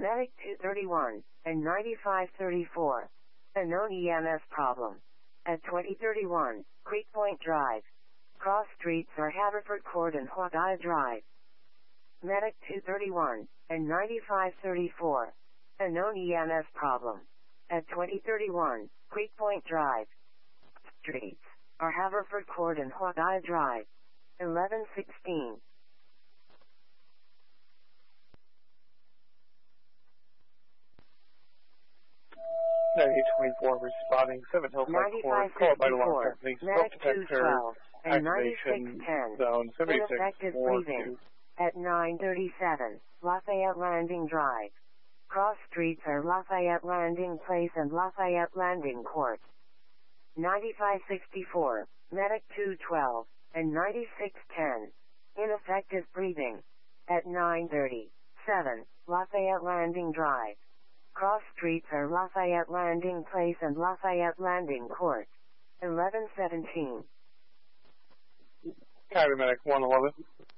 Medic 231 and 9534. A known EMS problem. At 2031, Creek Point Drive. Cross streets are Haverford Court and Hawkeye Drive. Medic 231 and 9534. A known EMS problem. At 2031, Creek Point Drive. Streets are Haverford Court and Hawkeye Drive. 1116. 9824 responding, 7 Hillside Court, called by the law company, smoke detector, and activation 9610. zone, Ineffective breathing. 7642. At 937, Lafayette Landing Drive. Cross streets are Lafayette Landing Place and Lafayette Landing Court. 9564, Medic 212, and 9610. Ineffective breathing. At 937, Lafayette Landing Drive. Cross streets are Lafayette Landing Place and Lafayette Landing Court. 1117. Paramedic 111.